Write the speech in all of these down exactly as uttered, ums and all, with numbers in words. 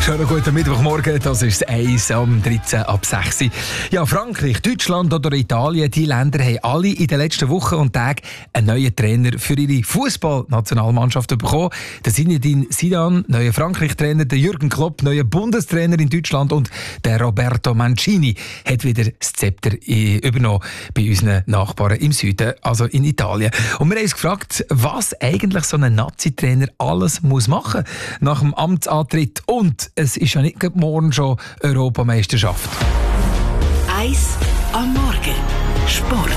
Schönen guten Mittwochmorgen, das ist das eins am dreizehn ab sechs. Ja, Frankreich, Deutschland oder Italien, die Länder haben alle in den letzten Wochen und Tagen einen neuen Trainer für ihre Fußballnationalmannschaft bekommen. Der Zinedine Zidane, neuer Frankreich-Trainer, der Jürgen Klopp, neuer Bundestrainer in Deutschland und der Roberto Mancini hat wieder das Zepter übernommen bei unseren Nachbarn im Süden, also in Italien. Und wir haben uns gefragt, was eigentlich so ein Nazi-Trainer alles muss machen nach dem Amtsantritt. Und es ist ja nicht morgen schon Europameisterschaft. Eis am Morgen. Sport.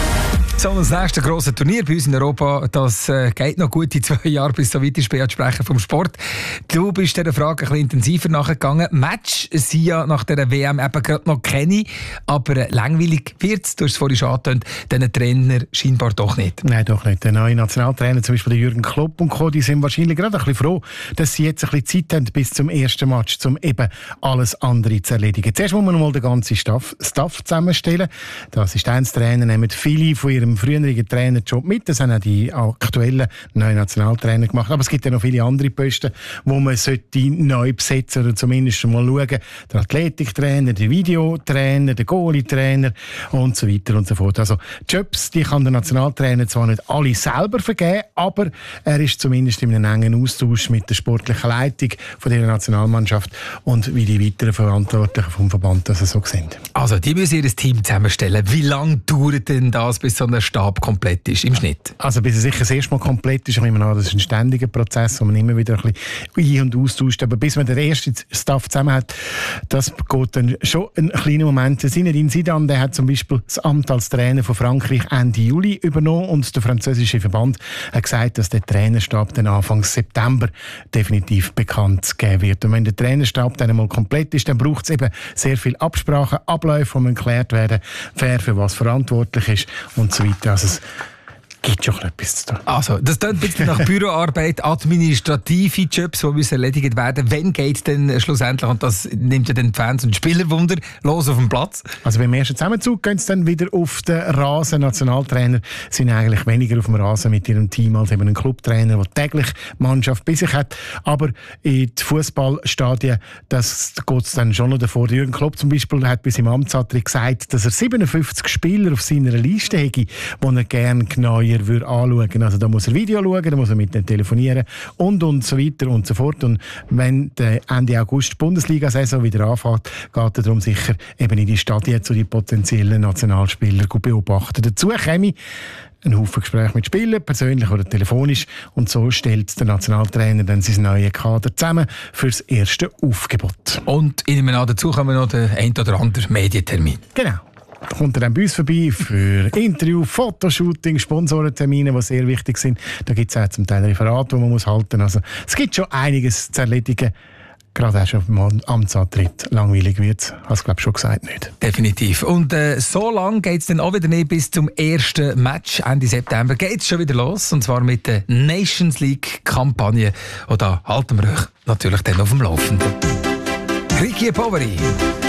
So, das nächste grosse Turnier bei uns in Europa, das äh, geht noch gute zwei Jahre, bis so weit ist bei sprechen vom Sport. Du bist dieser Frage ein bisschen intensiver nachgegangen. Match sind ja nach dieser W M eben gerade noch keine, aber äh, langweilig wird es, du hast es vorhin schon angetönt, diesen Trainer scheinbar doch nicht. Nein, doch nicht. Der neue Nationaltrainer, zum Beispiel der Jürgen Klopp und Co., die sind wahrscheinlich gerade ein bisschen froh, dass sie jetzt ein bisschen Zeit haben bis zum ersten Match, um eben alles andere zu erledigen. Zuerst muss man mal den ganzen Staff, Staff zusammenstellen. Der Assistenztrainer nehmen viele von ihrem früheren Trainerjob mit. Das haben auch die aktuellen neuen Nationaltrainer gemacht. Aber es gibt ja noch viele andere Posten, wo man sollte neu besetzen oder zumindest mal schauen. Der Athletiktrainer, der Videotrainer, der Goalie-Trainer und so weiter und so fort. Also Jobs, die kann der Nationaltrainer zwar nicht alle selber vergeben, aber er ist zumindest in einem engen Austausch mit der sportlichen Leitung von dieser Nationalmannschaft und wie die weiteren Verantwortlichen vom Verband das so sind. Also die müssen ihr Team zusammenstellen. Wie lange dauert denn das, bis so ein Stab komplett ist im Schnitt? Also bis er sicher das erste Mal komplett ist, ich nehme an, das ist ein ständiger Prozess, wo man immer wieder ein bisschen ein- und austauscht. Aber bis man den ersten Staff zusammen hat, das geht dann schon einen kleinen Moment. Zinedine Zidane, der hat zum Beispiel das Amt als Trainer von Frankreich Ende Juli übernommen und der französische Verband hat gesagt, dass der Trainerstab dann Anfang September definitiv bekannt geben wird. Und wenn der Trainerstab dann einmal komplett ist, dann braucht es eben sehr viel Absprachen, Abläufe, die geklärt werden, wer für was verantwortlich ist und so weiter. Also es gibt schon etwas zu tun. Also, das klingt ein bisschen nach Büroarbeit, administrative Jobs, die müssen erledigt werden. Wann geht es denn schlussendlich? Und das nimmt ja den Fans und Spieler Wunder, los auf dem Platz. Also beim ersten Zusammenzug gehen sie dann wieder auf den Rasen. Nationaltrainer sind eigentlich weniger auf dem Rasen mit ihrem Team als eben ein Clubtrainer, der täglich Mannschaft bei sich hat. Aber in die Fußballstadien, das geht es dann schon noch davor. Jürgen Klopp zum Beispiel hat bis im Amtsantritt gesagt, dass er siebenundfünfzig Spieler auf seiner Liste hätte, die er gerne genauer würde anschauen. Also da muss er Video schauen, da muss er mit ihnen telefonieren und und so weiter und so fort. Und wenn der Ende August die Bundesliga-Saison wieder anfängt, geht er darum sicher eben in die Stadien zu den potenziellen Nationalspielern beobachten. Dazu käme ein Haufen Gespräche mit Spielern, persönlich oder telefonisch. Und so stellt der Nationaltrainer dann sein neues Kader zusammen für das erste Aufgebot. Und in einem Jahr dazu kommen noch der ein oder andere Medientermin. Genau. Kommt er dann bei uns vorbei für Interview, Fotoshooting, Sponsorentermine, die sehr wichtig sind. Da gibt es auch zum Teil Referate, die man muss halten muss. Also, es gibt schon einiges zu erledigen. Gerade auch schon beim Amtsantritt. Langweilig wird es, hast du glaube schon gesagt, nicht. Definitiv. Und äh, so lange geht es dann auch wieder nicht bis zum ersten Match. Ende September geht es schon wieder los. Und zwar mit der Nations League-Kampagne. Und da halten wir euch natürlich dann auf dem Laufenden. Ricky Poveri.